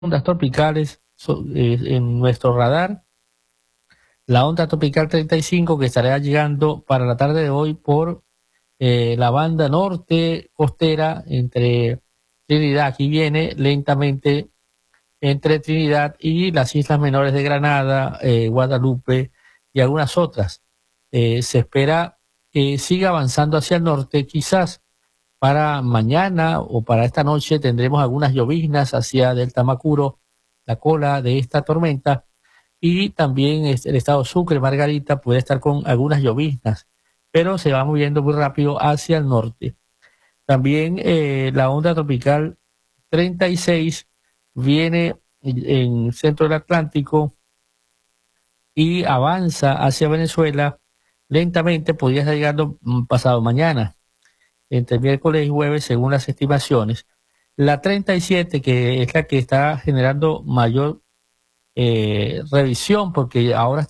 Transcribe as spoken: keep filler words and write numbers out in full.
ondas tropicales so- eh, en nuestro radar. La onda tropical treinta y cinco que estará llegando para la tarde de hoy por eh, la banda norte costera entre Trinidad. Aquí viene lentamente entre Trinidad y las islas menores de Granada, eh, Guadalupe y algunas otras. Eh, se espera que siga avanzando hacia el norte, quizás para mañana o para esta noche tendremos algunas lloviznas hacia Delta Macuro, la cola de esta tormenta, y también este, el estado Sucre, Margarita, puede estar con algunas lloviznas, pero se va moviendo muy rápido hacia el norte. También eh, la onda tropical treinta y seis viene en el centro del Atlántico y avanza hacia Venezuela lentamente, podría estar llegando mm, pasado mañana, entre miércoles y jueves, según las estimaciones. La treinta y siete, que es la que está generando mayor eh, revisión, porque ahora